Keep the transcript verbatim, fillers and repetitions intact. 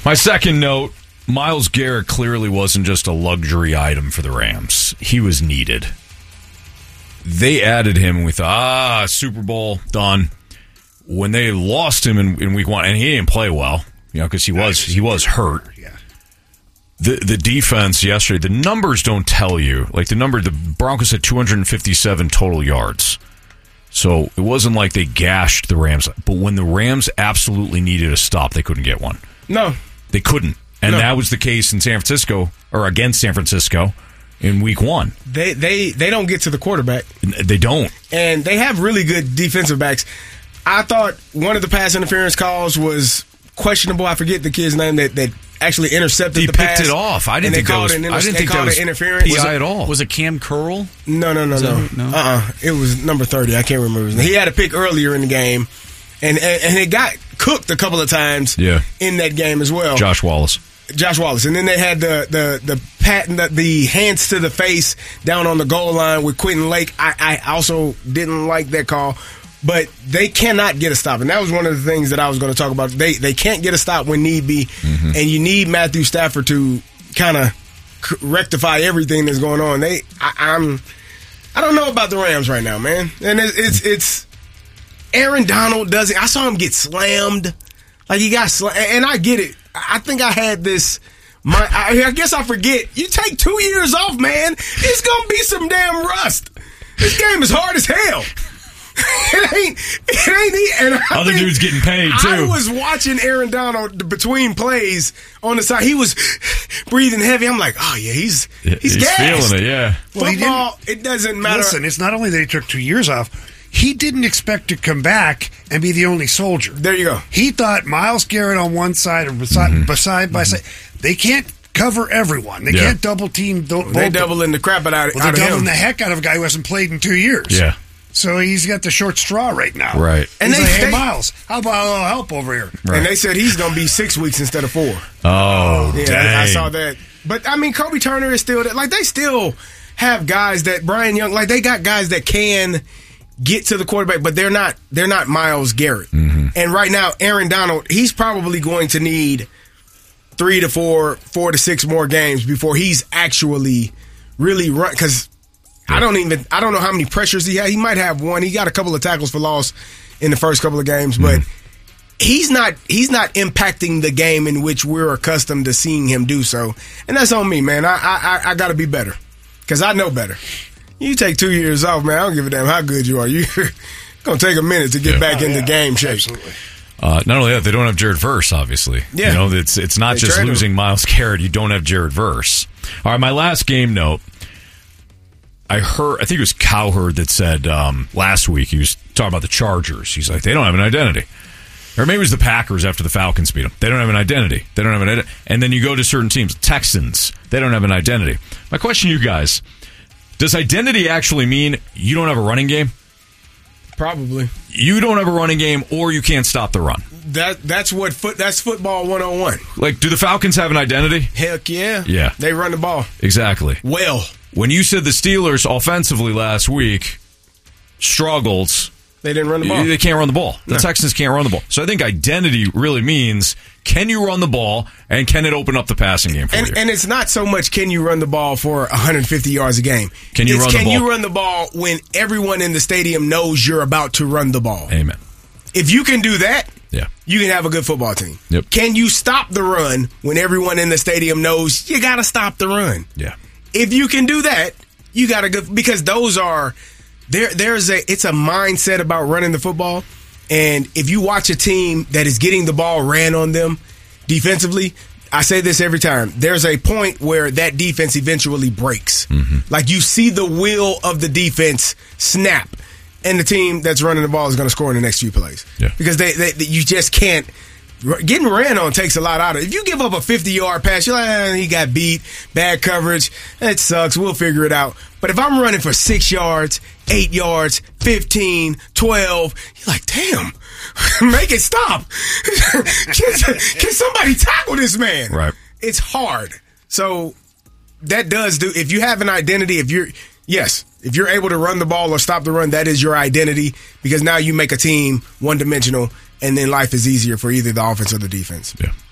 My second note, Myles Garrett clearly wasn't just a luxury item for the Rams. He was needed. They added him, and we thought, ah, Super Bowl, done. When they lost him in, in week one, and he didn't play well, you know, because he was he was hurt. Yeah. The the defense yesterday, the numbers don't tell you. Like the number, the Broncos had two hundred fifty-seven total yards. So it wasn't like they gashed the Rams. But when the Rams absolutely needed a stop, they couldn't get one. No. They couldn't. And No. that was the case in San Francisco, or against San Francisco, in week one. They they they don't get to the quarterback. They don't. And they have really good defensive backs. I thought one of the pass interference calls was questionable. I forget the kid's name that, that actually intercepted He the picked pass. it off. I didn't and think they that called was- it an inter- I didn't they think that called was it interference. P I at all. Was it Cam Curl? No, no, no, Is no. that- no? Uh-uh. It was number thirty. I can't remember his name. He had a pick earlier in the game, and and, and it got cooked a couple of times Yeah. in that game as well. Josh Wallace. Josh Wallace. And then they had the the the pat the, the hands to the face down on the goal line with Quentin Lake. I, I also didn't like that call. But they cannot get a stop. And that was one of the things that I was going to talk about. They they can't get a stop when need be. Mm-hmm. And you need Matthew Stafford to kind of c- rectify everything that's going on. They I, I'm I don't know about the Rams right now, man. And it's it's, it's Aaron Donald doesn't. I saw him get slammed. Like he got slammed. And I get it. I think I had this. My, I, I guess I forget. You take two years off, man. It's gonna be some damn rust. This game is hard as hell. It ain't. It ain't. And I Other think- dudes getting paid too. I was watching Aaron Donald between plays on the side. He was breathing heavy. I'm like, oh yeah, he's he's, He's gassed. feeling it, yeah. Well, he Football, it doesn't matter. Listen, it's not only that he took two years off. He didn't expect to come back and be the only soldier. There you go. He thought Myles Garrett on one side and beside, Mm-hmm. beside by side. They can't cover everyone. They Yeah. can't double team. Th- They both doubling the crap out, Well, out they're of doubling him. the heck out of a guy who hasn't played in two years. Yeah. So he's got the short straw right now. Right. And And they- like, hey, they- Miles, how about a little help over here? And they said he's going to be six weeks instead of four. Oh, Yeah, dang. I saw that. But I mean, Kobe Turner is still there. Like they still have guys that Brian Young. Like they got guys that can get to the quarterback, but they're not. They're not Myles Garrett. Mm-hmm. And right now, Aaron Donald, he's probably going to need three to four, four to six more games before he's actually really run. Because I don't even. I don't know how many pressures he had. He might have one. He got a couple of tackles for loss in the first couple of games, but. Mm-hmm. He's not he's not impacting the game in which we're accustomed to seeing him do so. And that's on me, man. I I, I got to be better because I know better. You take two years off, man. I don't give a damn how good you are. You're going to take a minute to get Yeah. back Oh, into yeah. game shape. Absolutely. Uh, not only that, they don't have Jared Verse, obviously. Yeah. You know, it's it's not They just traded losing him. Myles Garrett. You don't have Jared Verse. All right, my last game note. I heard, I think it was Cowherd that said um, last week, he was talking about the Chargers. He's like, they don't have an identity. Or maybe it was the Packers after the Falcons beat them. They don't have an identity. They don't have an identity. And then you go to certain teams, Texans, they don't have an identity. My question to you guys, does identity actually mean you don't have a running game? Probably. You don't have a running game or you can't stop the run. That that's what foot that's football one oh one. Like, do the Falcons have an identity? Heck yeah. Yeah. They run the ball Exactly. well. When you said the Steelers offensively last week struggled, They didn't run the ball. they can't run the ball. The No. Texans can't run the ball. So I think identity really means, can you run the ball and can it open up the passing game for And, you? and it's not so much can you run the ball for one hundred fifty yards a game. Can you it's run the can ball? you run the ball when everyone in the stadium knows you're about to run the ball? Amen. If you can do that, Yeah. you can have a good football team. Yep. Can you stop the run when everyone in the stadium knows you got to stop the run? Yeah. If you can do that, you got to go because those are there. There's a it's a mindset about running the football, and if you watch a team that is getting the ball ran on them defensively, I say this every time. There's a point where that defense eventually breaks. Mm-hmm. Like you see the will of the defense snap, and the team that's running the ball is going to score in the next few plays. Yeah. Because they, they, they you just can't. Getting ran on takes a lot out of it. If you give up a fifty-yard pass, you're like, eh, he got beat, bad coverage, that sucks, we'll figure it out. But if I'm running for six yards, eight yards, fifteen, twelve, you're like, damn, make it stop. can, can somebody tackle this man? Right. It's hard. So that does do, if you have an identity, if you're, yes, if you're able to run the ball or stop the run, that is your identity because now you make a team one-dimensional and then life is easier for either the offense or the defense. Yeah.